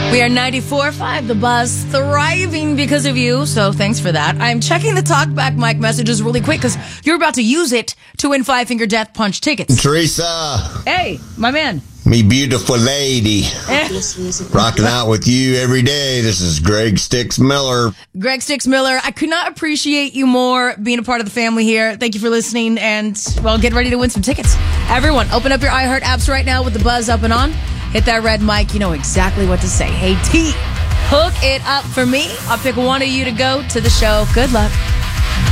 We are 94.5, The Buzz, thriving because of you, so thanks for that. I'm checking the talkback mic messages really quick because you're about to use it to win 5-Finger Death Punch tickets. Teresa. Hey, my man. Me beautiful lady. Rocking out with you every day. This is Greg Sticks Miller. Greg Sticks Miller, I could not appreciate you more being a part of the family here. Thank you for listening, and, well, get ready to win some tickets. Everyone, open up your iHeart apps right now with The Buzz up and on. Hit that red mic. You know exactly what to say. Hey, T, hook it up for me. I'll pick one of you to go to the show. Good luck.